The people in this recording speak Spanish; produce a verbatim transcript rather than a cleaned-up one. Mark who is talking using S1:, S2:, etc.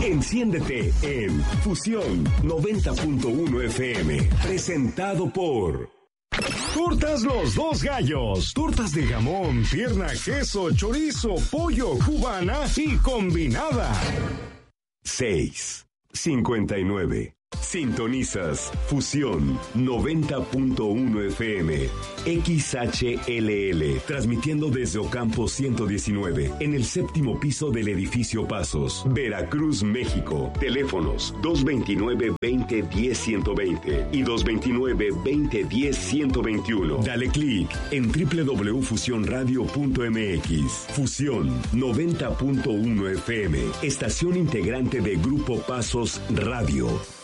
S1: Enciéndete en Fusión noventa punto uno F M. Presentado por Tortas Los Dos Gallos. Tortas de jamón, pierna, queso, chorizo, pollo, cubana y combinada. seis cincuenta y nueve. Sintonizas Fusión noventa punto uno F M, X H L L, transmitiendo desde Ocampo ciento diecinueve, en el séptimo piso del edificio Pasos, Veracruz, México. Teléfonos dos veintinueve, veinte, diez, ciento veinte y dos veintinueve, veinte, diez, ciento veintiuno. Dale clic en doble u doble u doble u punto fusión radio punto m x. Fusión noventa punto uno F M, estación integrante de Grupo Pasos Radio.